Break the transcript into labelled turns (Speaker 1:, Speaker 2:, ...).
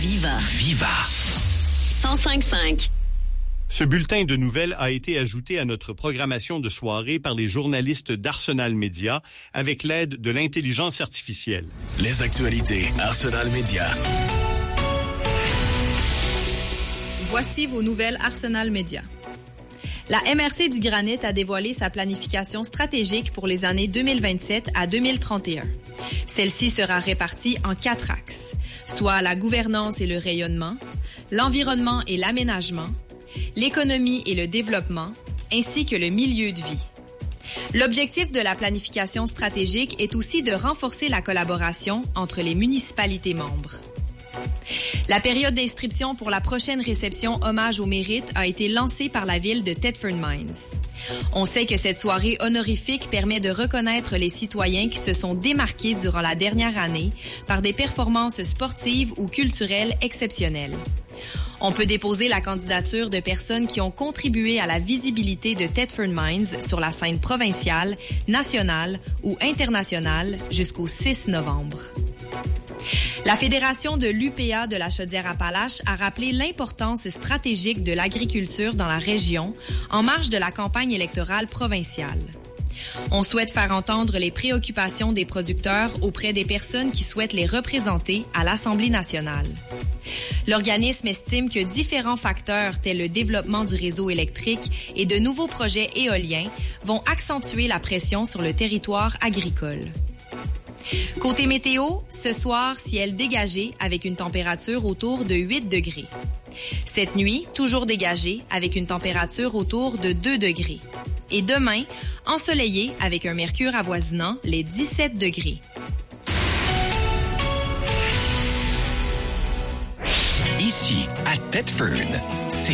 Speaker 1: Viva. 105.5.
Speaker 2: Ce bulletin de nouvelles a été ajouté à notre programmation de soirée par les journalistes d'Arsenal Média avec l'aide de l'intelligence artificielle.
Speaker 3: Les actualités Arsenal Média.
Speaker 4: Voici vos nouvelles Arsenal Média. La MRC du Granit a dévoilé sa planification stratégique pour les années 2027 à 2031. Celle-ci sera répartie en 4 axes, soit la gouvernance et le rayonnement, l'environnement et l'aménagement, l'économie et le développement, ainsi que le milieu de vie. L'objectif de la planification stratégique est aussi de renforcer la collaboration entre les municipalités membres. La période d'inscription pour la prochaine réception Hommage au mérite a été lancée par la ville de Thetford Mines. On sait que cette soirée honorifique permet de reconnaître les citoyens qui se sont démarqués durant la dernière année par des performances sportives ou culturelles exceptionnelles. On peut déposer la candidature de personnes qui ont contribué à la visibilité de Thetford Mines sur la scène provinciale, nationale ou internationale jusqu'au 6 novembre. La Fédération de l'UPA de la Chaudière-Appalaches a rappelé l'importance stratégique de l'agriculture dans la région en marge de la campagne électorale provinciale. On souhaite faire entendre les préoccupations des producteurs auprès des personnes qui souhaitent les représenter à l'Assemblée nationale. L'organisme estime que différents facteurs tels le développement du réseau électrique et de nouveaux projets éoliens vont accentuer la pression sur le territoire agricole. Côté météo, ce soir, ciel dégagé avec une température autour de 8 degrés. Cette nuit, toujours dégagé avec une température autour de 2 degrés. Et demain, ensoleillé avec un mercure avoisinant les 17 degrés.
Speaker 3: Ici, à Thetford,